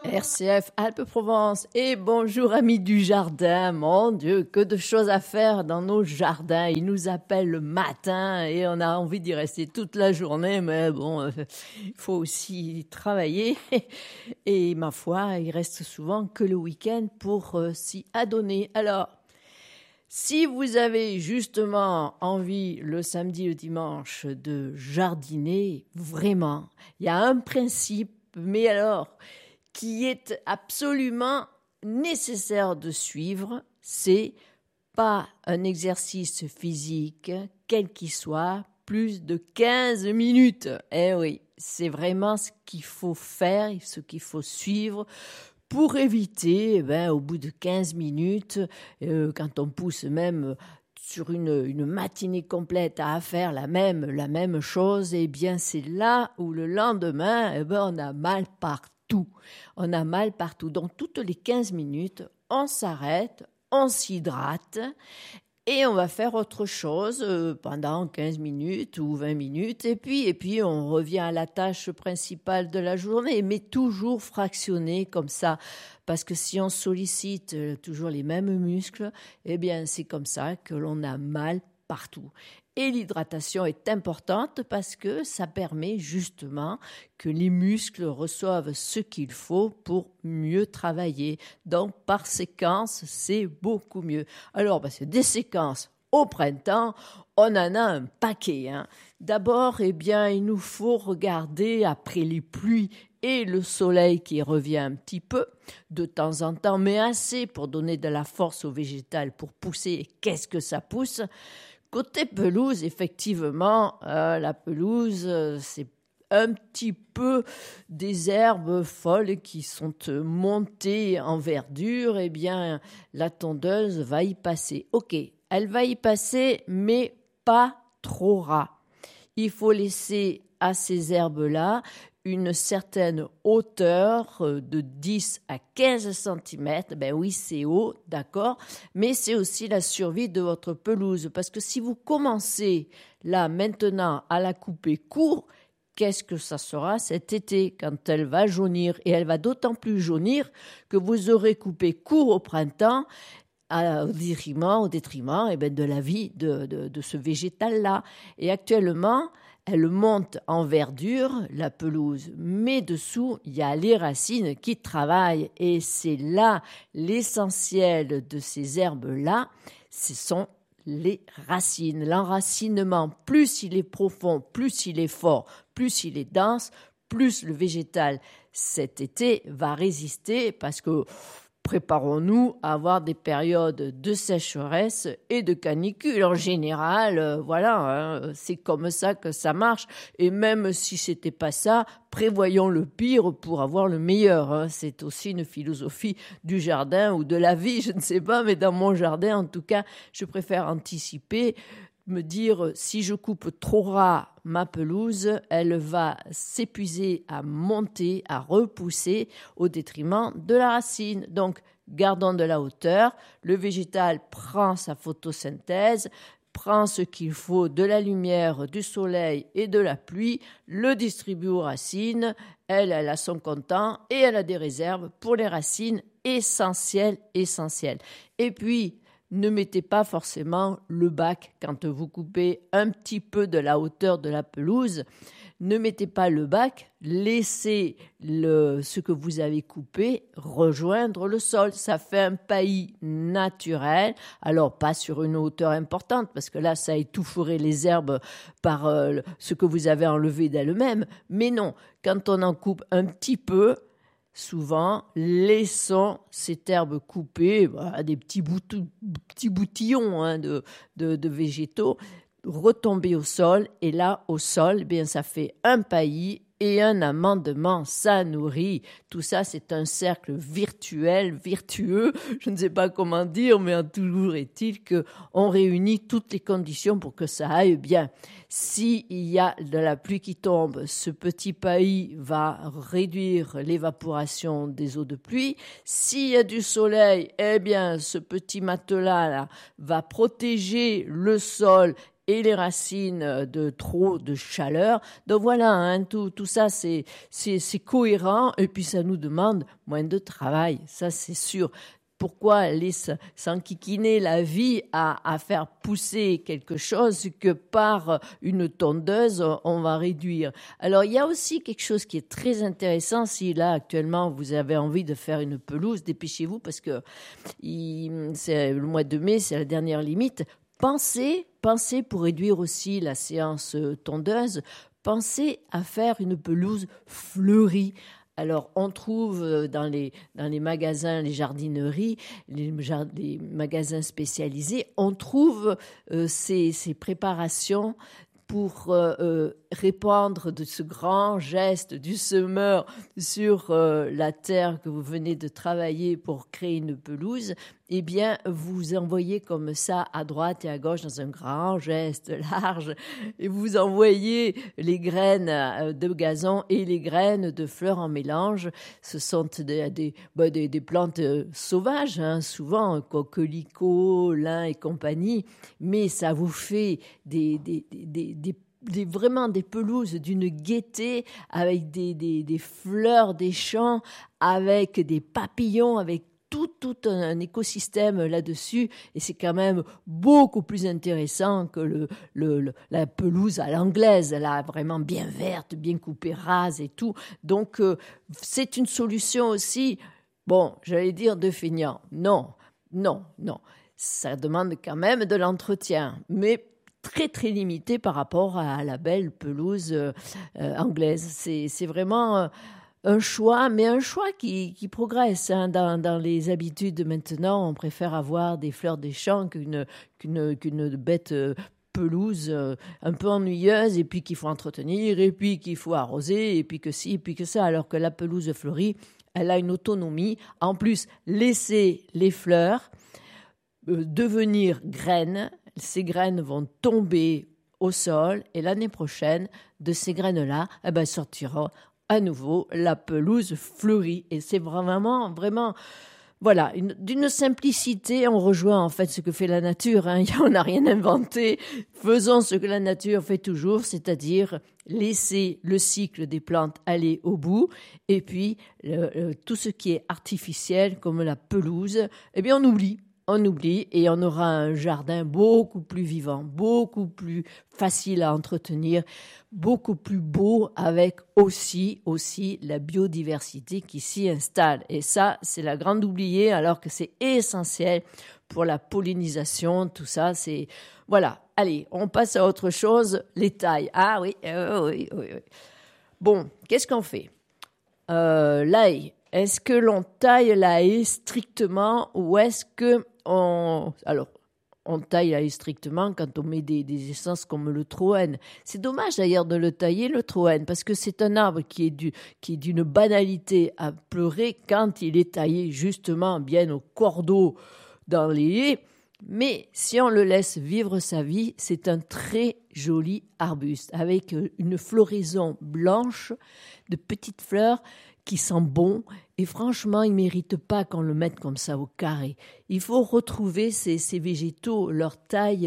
RCF Alpes-Provence et bonjour amis du jardin. Mon Dieu, que de choses à faire dans nos jardins. Ils nous appellent le matin et on a envie d'y rester toute la journée, mais bon, il faut aussi travailler. Et ma foi, il reste souvent que le week-end pour s'y adonner. Alors, si vous avez justement envie le samedi, le dimanche de jardiner, vraiment, il y a un principe, mais alors, qui est absolument nécessaire de suivre, c'est pas un exercice physique, quel qu'il soit, plus de 15 minutes. Eh oui, c'est vraiment ce qu'il faut faire, ce qu'il faut suivre pour éviter, au bout de 15 minutes, quand on pousse même sur une matinée complète à faire la même chose, eh bien c'est là où le lendemain, on a mal partout. On a mal partout. Donc toutes les 15 minutes, on s'arrête, on s'hydrate et on va faire autre chose pendant 15 minutes ou 20 minutes et puis on revient à la tâche principale de la journée, mais toujours fractionné comme ça. Parce que si on sollicite toujours les mêmes muscles, eh bien c'est comme ça que l'on a mal partout. Et l'hydratation est importante parce que ça permet justement que les muscles reçoivent ce qu'il faut pour mieux travailler. Donc, par séquence, c'est beaucoup mieux. Alors, c'est des séquences au printemps, on en a un paquet. D'abord, il nous faut regarder après les pluies et le soleil qui revient un petit peu de temps en temps, mais assez pour donner de la force au végétal pour pousser. Et qu'est-ce que ça pousse ? Côté pelouse, effectivement, la pelouse, c'est un petit peu des herbes folles qui sont montées en verdure. Eh bien, la tondeuse va y passer. Ok, elle va y passer, mais pas trop ras. Il faut laisser à ces herbes-là une certaine hauteur de 10 à 15 cm. Ben oui, c'est haut, d'accord, mais c'est aussi la survie de votre pelouse. Parce que si vous commencez là, maintenant, à la couper court, qu'est-ce que ça sera cet été quand elle va jaunir? Et elle va d'autant plus jaunir que vous aurez coupé court au printemps au détriment de la vie de ce végétal-là. Et actuellement, elle monte en verdure, la pelouse, mais dessous, il y a les racines qui travaillent. Et c'est là l'essentiel de ces herbes-là, ce sont les racines. L'enracinement, plus il est profond, plus il est fort, plus il est dense, plus le végétal cet été va résister parce que préparons-nous à avoir des périodes de sécheresse et de canicule. En général, c'est comme ça que ça marche. Et même si c'était pas ça, prévoyons le pire pour avoir le meilleur. C'est aussi une philosophie du jardin ou de la vie, je ne sais pas, mais dans mon jardin, en tout cas, je préfère anticiper, me dire si je coupe trop ras ma pelouse, elle va s'épuiser à monter, à repousser au détriment de la racine. Donc, gardons de la hauteur. Le végétal prend sa photosynthèse, prend ce qu'il faut de la lumière, du soleil et de la pluie, le distribue aux racines. Elle a son comptant et elle a des réserves pour les racines essentielles. Et puis, ne mettez pas forcément le bac quand vous coupez un petit peu de la hauteur de la pelouse. Ne mettez pas le bac, laissez ce que vous avez coupé rejoindre le sol. Ça fait un paillis naturel. Alors, pas sur une hauteur importante, parce que là, ça étoufferait les herbes par ce que vous avez enlevé d'elles-mêmes. Mais non, quand on en coupe un petit peu, souvent, laissons cette herbe coupée à des petits boutillons de végétaux retomber au sol. Et là, au sol, ça fait un paillis et un amendement. Ça nourrit. Tout ça, c'est un cercle vertueux. Je ne sais pas comment dire, mais toujours est-il qu'on réunit toutes les conditions pour que ça aille bien. S'il y a de la pluie qui tombe, ce petit paillis va réduire l'évaporation des eaux de pluie. S'il y a du soleil, ce petit matelas là va protéger le sol et les racines de trop de chaleur. Donc voilà, hein, tout ça c'est cohérent et puis ça nous demande moins de travail, ça c'est sûr. Pourquoi aller s'enquiquiner la vie à faire pousser quelque chose que par une tondeuse, on va réduire. Alors, il y a aussi quelque chose qui est très intéressant. Si là, actuellement, vous avez envie de faire une pelouse, dépêchez-vous parce que c'est le mois de mai, c'est la dernière limite. Pensez pour réduire aussi la séance tondeuse, pensez à faire une pelouse fleurie. Alors, on trouve dans les magasins, les jardineries, les magasins spécialisés, on trouve ces préparations pour répandre de ce grand geste du semeur sur la terre que vous venez de travailler pour créer une pelouse. Eh bien, vous envoyez comme ça à droite et à gauche dans un grand geste large et vous envoyez les graines de gazon et les graines de fleurs en mélange. Ce sont des plantes sauvages, hein, souvent coquelicots, lin et compagnie, mais ça vous fait vraiment des pelouses d'une gaieté avec des fleurs des champs, avec des papillons, avec tout un écosystème là-dessus, et c'est quand même beaucoup plus intéressant que la pelouse à l'anglaise, là, vraiment bien verte, bien coupée rase et tout. Donc, c'est une solution aussi, bon, j'allais dire de feignant. Non. Ça demande quand même de l'entretien, mais très, très limité par rapport à la belle pelouse anglaise. C'est vraiment un choix, mais un choix qui progresse, hein. Dans les habitudes maintenant, on préfère avoir des fleurs des champs qu'une bête pelouse un peu ennuyeuse et puis qu'il faut entretenir et puis qu'il faut arroser et puis que ci et puis que ça, alors que la pelouse fleurie, elle a une autonomie. En plus, laisser les fleurs devenir graines, ces graines vont tomber au sol et l'année prochaine, de ces graines-là, sortira à nouveau la pelouse fleurie. Et c'est vraiment, voilà, d'une simplicité. On rejoint en fait ce que fait la nature, hein. On n'a rien inventé. Faisons ce que la nature fait toujours, c'est-à-dire laisser le cycle des plantes aller au bout. Et puis, tout ce qui est artificiel, comme la pelouse, eh bien, on oublie et on aura un jardin beaucoup plus vivant, beaucoup plus facile à entretenir, beaucoup plus beau, avec aussi la biodiversité qui s'y installe. Et ça, c'est la grande oubliée, alors que c'est essentiel pour la pollinisation, tout ça, c'est... Voilà, allez, on passe à autre chose, les tailles. Ah oui. Bon, qu'est-ce qu'on fait ? L'ail. Est-ce que l'on taille la haie strictement ou est-ce que on taille la haie strictement quand on met des essences comme le troène. C'est dommage d'ailleurs de le tailler, le troène, parce que c'est un arbre qui est d'une banalité à pleurer quand il est taillé justement bien au cordeau dans les haies. Mais si on le laisse vivre sa vie, c'est un très joli arbuste avec une floraison blanche de petites fleurs qui sent bon, et franchement, il ne mérite pas qu'on le mette comme ça au carré. Il faut retrouver ces végétaux, leur taille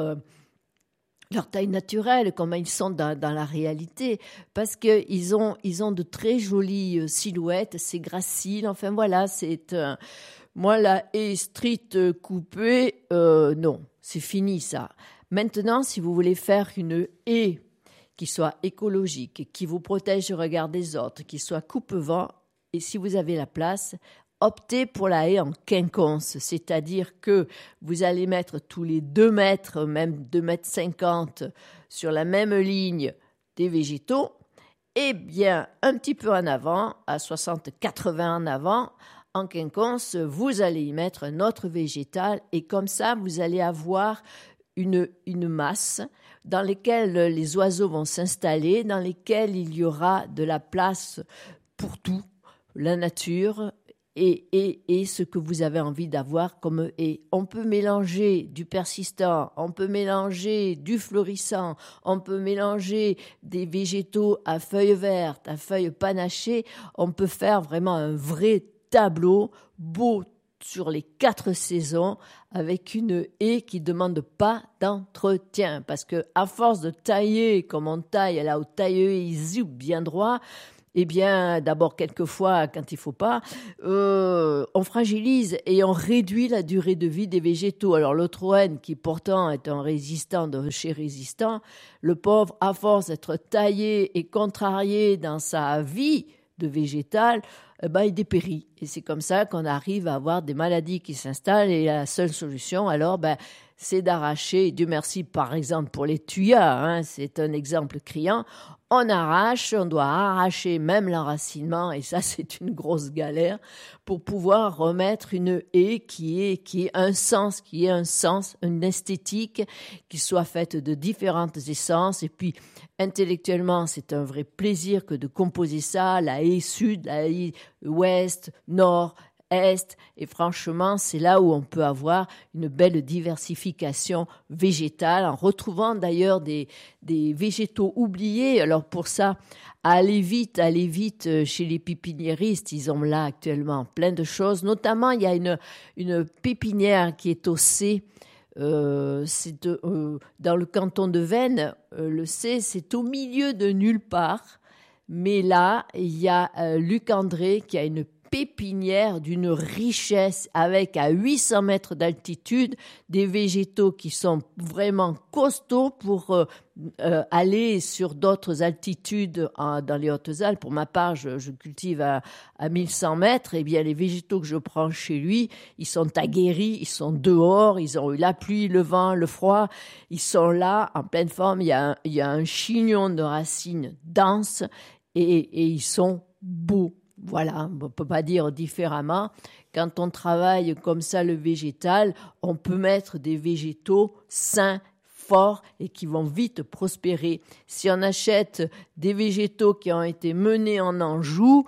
naturelle, comment ils sont dans la réalité, parce qu'ils ont de très jolies silhouettes, c'est gracile, enfin voilà, moi, la haie stricte coupée, non, c'est fini ça. Maintenant, si vous voulez faire une haie qui soit écologique, qui vous protège du regard des autres, qui soit coupe-vent, et si vous avez la place, optez pour la haie en quinconce, c'est-à-dire que vous allez mettre tous les 2 mètres, même 2,50 m sur la même ligne des végétaux, et bien un petit peu en avant, à 60-80 en avant, en quinconce, vous allez y mettre un autre végétal, et comme ça, vous allez avoir une masse dans laquelle les oiseaux vont s'installer, dans lesquelles il y aura de la place pour tout, la nature et ce que vous avez envie d'avoir comme haie. On peut mélanger du persistant, on peut mélanger du florissant, on peut mélanger des végétaux à feuilles vertes, à feuilles panachées. On peut faire vraiment un vrai tableau beau sur les 4 saisons avec une haie qui demande pas d'entretien. Parce que à force de tailler comme on taille là au tailleuse bien droit, eh bien, d'abord, quelquefois, quand il faut pas, on fragilise et on réduit la durée de vie des végétaux. Alors, le troène, qui pourtant est un résistant de chez résistant, le pauvre, à force d'être taillé et contrarié dans sa vie de végétal, il dépérit. Et c'est comme ça qu'on arrive à avoir des maladies qui s'installent et la seule solution, alors, c'est d'arracher, Dieu merci, par exemple, pour les tuyas, c'est un exemple criant, on doit arracher même l'enracinement, et ça, c'est une grosse galère, pour pouvoir remettre une haie qui ait un sens, une esthétique, qui soit faite de différentes essences, et puis, intellectuellement, c'est un vrai plaisir que de composer ça, la haie sud, la haie ouest, nord, est, et franchement, c'est là où on peut avoir une belle diversification végétale, en retrouvant d'ailleurs des végétaux oubliés. Alors pour ça, allez vite chez les pépiniéristes, ils ont là actuellement plein de choses. Notamment, il y a une pépinière qui est au C, c'est dans le canton de Veynes. Le C, c'est au milieu de nulle part. Mais là, il y a Luc André qui a une pépinière d'une richesse avec à 800 mètres d'altitude des végétaux qui sont vraiment costauds pour aller sur d'autres altitudes dans les Hautes-Alpes. Pour ma part, je cultive à 1100 mètres. Eh bien, les végétaux que je prends chez lui, ils sont aguerris, ils sont dehors, ils ont eu la pluie, le vent, le froid. Ils sont là, en pleine forme. Il y a un chignon de racines denses et ils sont beaux. Voilà, on ne peut pas dire différemment. Quand on travaille comme ça le végétal, on peut mettre des végétaux sains, forts et qui vont vite prospérer. Si on achète des végétaux qui ont été menés en Anjou,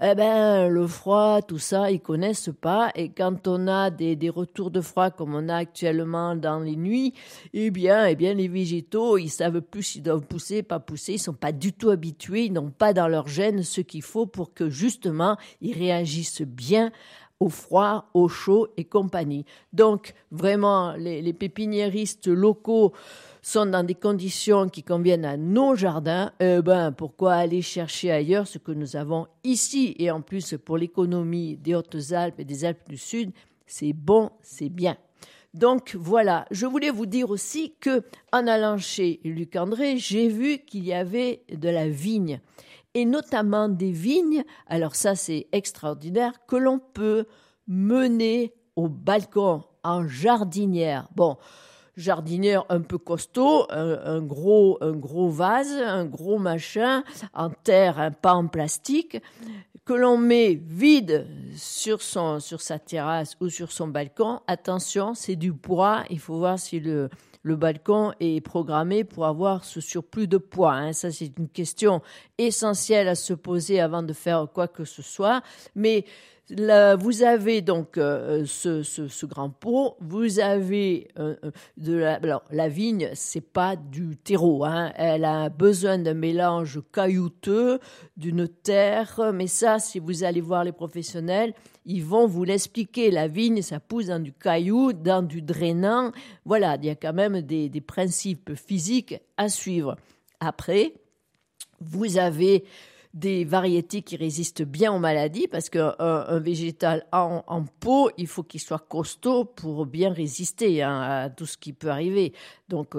le froid, tout ça, ils connaissent pas. Et quand on a des retours de froid comme on a actuellement dans les nuits, eh bien, les végétaux, ils savent plus s'ils doivent pousser, pas pousser. Ils sont pas du tout habitués. Ils n'ont pas dans leur gène ce qu'il faut pour que justement ils réagissent bien au froid, au chaud et compagnie. Donc, vraiment, les pépiniéristes locaux sont dans des conditions qui conviennent à nos jardins. Pourquoi aller chercher ailleurs ce que nous avons ici? Et en plus, pour l'économie des Hautes-Alpes et des Alpes du Sud, c'est bon, c'est bien. Donc voilà, je voulais vous dire aussi que en allant chez Luc André, j'ai vu qu'il y avait de la vigne. Et notamment des vignes, alors ça c'est extraordinaire, que l'on peut mener au balcon en jardinière. Bon, jardinière un peu costaud, un gros vase, un gros machin, en terre, pas en plastique, que l'on met vide sur sa terrasse ou sur son balcon. Attention, c'est du poids, il faut voir si le balcon est programmé pour avoir ce surplus de poids. Ça, c'est une question essentielle à se poser avant de faire quoi que ce soit. Mais là, vous avez donc ce grand pot. Vous avez alors, la vigne, c'est pas du terreau. Elle a besoin d'un mélange caillouteux, d'une terre. Mais ça, si vous allez voir les professionnels, ils vont vous l'expliquer. La vigne, ça pousse dans du caillou, dans du drainant. Voilà, il y a quand même des principes physiques à suivre. Après, vous avez des variétés qui résistent bien aux maladies, parce qu'un végétal en pot, il faut qu'il soit costaud pour bien résister à tout ce qui peut arriver. Donc,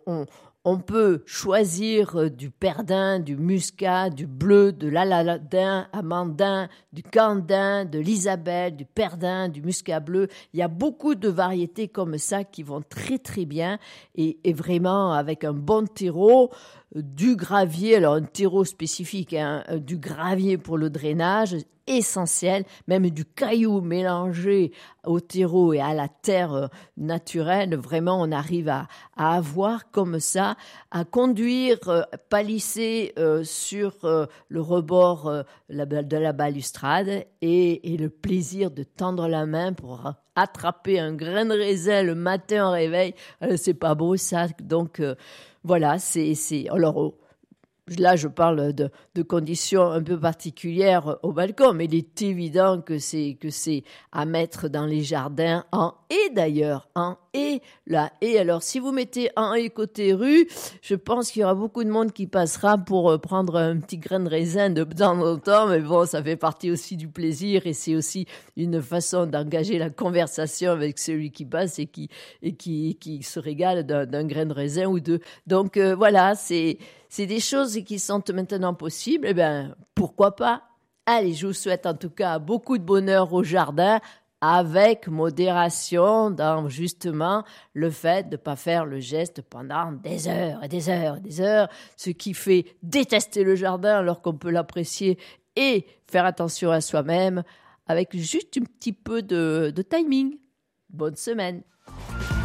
on peut choisir du perdin, du muscat, du bleu, de l'aladin, amandin, du candin, de l'isabelle, du perdin, du muscat bleu. Il y a beaucoup de variétés comme ça qui vont très très bien et vraiment avec un bon terreau, du gravier, alors un terreau spécifique, du gravier pour le drainage, essentiel, même du caillou mélangé au terreau et à la terre naturelle. Vraiment, on arrive à avoir comme ça, à conduire, palisser sur le rebord de la balustrade et le plaisir de tendre la main pour attraper un grain de raisin le matin au réveil. C'est pas beau ça, donc voilà, alors Là, je parle de conditions un peu particulières au balcon, mais il est évident que c'est à mettre dans les jardins en haie d'ailleurs, en haie. La haie, alors si vous mettez en haie côté rue, je pense qu'il y aura beaucoup de monde qui passera pour prendre un petit grain de raisin de temps en temps, mais bon, ça fait partie aussi du plaisir et c'est aussi une façon d'engager la conversation avec celui qui passe et qui se régale d'un grain de raisin ou deux. Donc voilà, c'est des choses qui sont maintenant possibles. Eh bien, pourquoi pas? Allez, je vous souhaite en tout cas beaucoup de bonheur au jardin, avec modération dans justement le fait de ne pas faire le geste pendant des heures et des heures et des heures, ce qui fait détester le jardin alors qu'on peut l'apprécier et faire attention à soi-même avec juste un petit peu de timing. Bonne semaine.